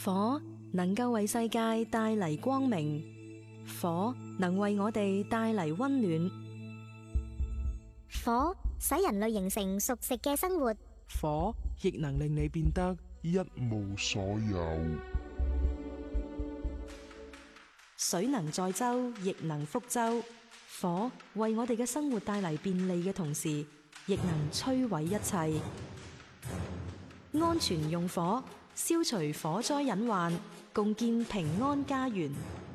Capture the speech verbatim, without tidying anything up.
火能夠為世界帶嚟光明，火能為我哋帶嚟溫暖。 火使人類形成熟食嘅生活， 火亦能令你變得一無所有。 水能載舟，亦能覆舟。火為我哋嘅生活帶嚟便利嘅同時，亦能摧毀一切。安全用火，消除火災隱患，共建平安家園。